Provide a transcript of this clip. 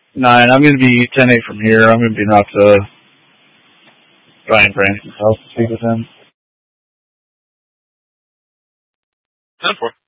9. I'm going to be 10-8 from here. I'm going to be not Brian Francis. I'll speak with him. 10-4.